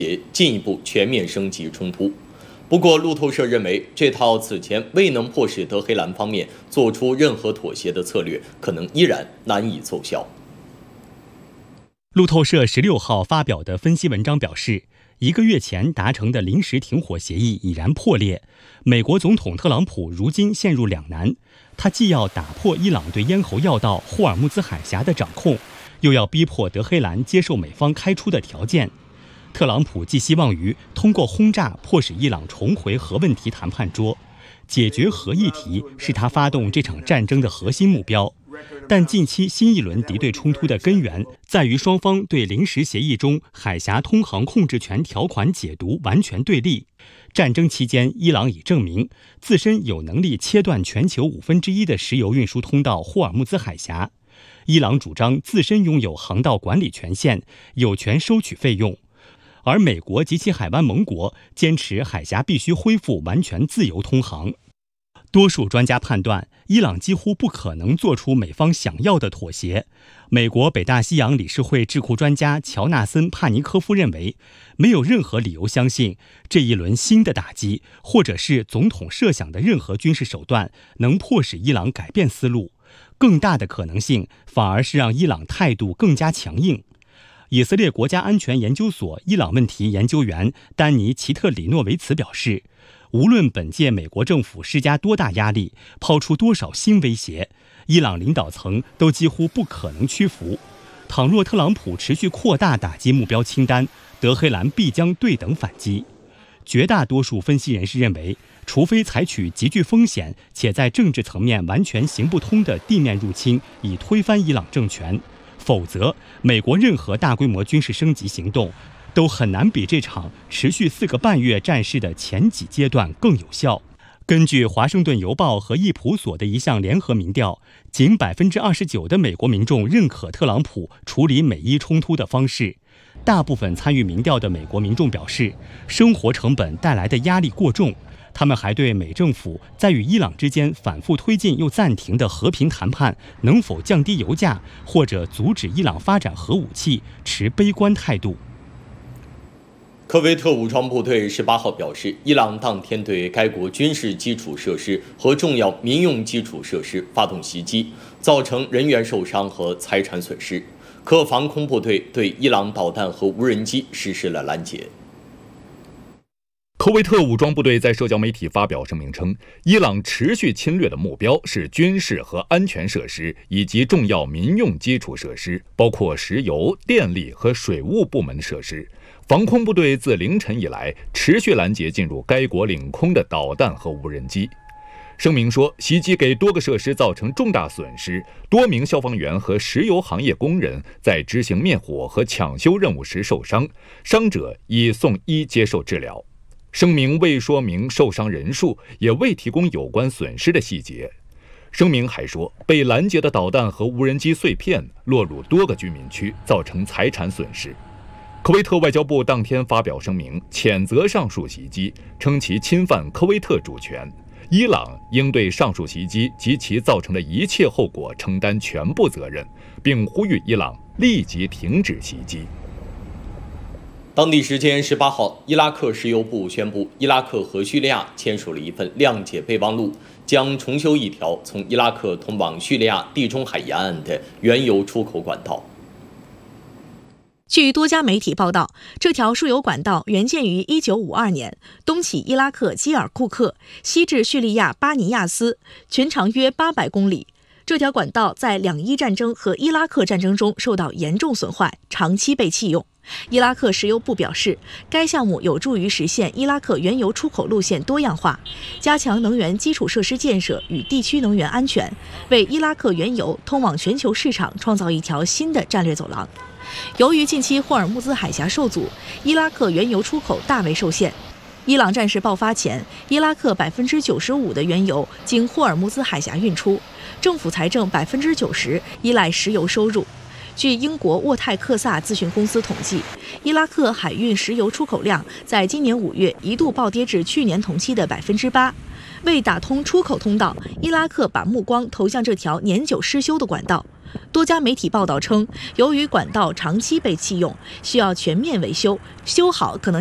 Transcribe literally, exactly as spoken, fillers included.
进一步全面升级冲突。不过，路透社认为，这套此前未能迫使德黑兰方面做出任何妥协的策略，可能依然难以奏效。 路透社十六号发表的分析文章表示，一个月前达成的临时停火协议已然破裂。美国总统特朗普如今陷入两难，他既要打破伊朗对咽喉要道霍尔木兹海峡的掌控，又要逼迫德黑兰接受美方开出的条件。特朗普寄希望于通过轰炸迫使伊朗重回核问题谈判桌，解决核议题是他发动这场战争的核心目标。但近期新一轮敌对冲突的根源在于双方对临时协议中海峡通航控制权条款解读完全对立。战争期间，伊朗已证明自身有能力切断全球五分之一的石油运输通道霍尔木兹海峡。伊朗主张自身拥有航道管理权限，有权收取费用。而美国及其海湾盟国坚持海峡必须恢复完全自由通航。多数专家判断，伊朗几乎不可能做出美方想要的妥协。美国北大西洋理事会智库专家乔纳森·帕尼科夫认为，没有任何理由相信这一轮新的打击，或者是总统设想的任何军事手段，能迫使伊朗改变思路。更大的可能性，反而是让伊朗态度更加强硬。以色列国家安全研究所伊朗问题研究员丹尼·齐特里诺维茨表示，无论本届美国政府施加多大压力，抛出多少新威胁，伊朗领导层都几乎不可能屈服。倘若特朗普持续扩大打击目标清单，德黑兰必将对等反击。绝大多数分析人士认为，除非采取极具风险且在政治层面完全行不通的地面入侵，以推翻伊朗政权，否则美国任何大规模军事升级行动都很难比这场持续四个半月战事的前几阶段更有效。根据《华盛顿邮报》和易普所的一项联合民调，仅 百分之二十九 的美国民众认可特朗普处理美伊冲突的方式。大部分参与民调的美国民众表示，生活成本带来的压力过重。他们还对美政府在与伊朗之间反复推进又暂停的和平谈判能否降低油价或者阻止伊朗发展核武器持悲观态度。 科威特武装部队十八号表示，伊朗当天对该国军事基础设施和重要民用基础设施发动袭击，造成人员受伤和财产损失。可防空部队对伊朗导弹和无人机实施了拦截。 科威特武装部队在社交媒体发表声明称，伊朗持续侵略的目标是军事和安全设施以及重要民用基础设施，包括石油、电力和水务部门的设施。防空部队自凌晨以来持续拦截进入该国领空的导弹和无人机。声明说，袭击给多个设施造成重大损失，多名消防员和石油行业工人在执行灭火和抢修任务时受伤，伤者已送医接受治疗。声明未说明受伤人数，也未提供有关损失的细节。声明还说，被拦截的导弹和无人机碎片落入多个居民区，造成财产损失。科威特外交部当天发表声明，谴责上述袭击，称其侵犯科威特主权。伊朗应对上述袭击及其造成的一切后果承担全部责任，并呼吁伊朗立即停止袭击。 当地时间十八号，伊拉克石油部宣布，伊拉克和叙利亚签署了一份谅解备忘录，将重修一条从伊拉克通往叙利亚地中海沿岸的原油出口管道。 据多家媒体报道，这条输油管道原建于一九五二年，东起伊拉克基尔库克，西至叙利亚巴尼亚斯，全长约八百公里。这条管道在两伊战争和伊拉克战争中受到严重损坏，长期被弃用。伊拉克石油部表示，该项目有助于实现伊拉克原油出口路线多样化，加强能源基础设施建设与地区能源安全，为伊拉克原油通往全球市场创造一条新的战略走廊。由于近期霍尔木兹海峡受阻，伊拉克原油出口大为受限。伊朗战事爆发前，伊拉克 百分之九十五 的原油经霍尔木兹海峡运出，政府财政 百分之九十 依赖石油收入。据英国沃泰克萨咨询公司统计，伊拉克海运石油出口量在今年五月一度暴跌至去年同期的 百分之八。为打通出口通道，伊拉克把目光投向这条年久失修的管道。 多家媒体报道称，由于管道长期被弃用，需要全面维修，修好可能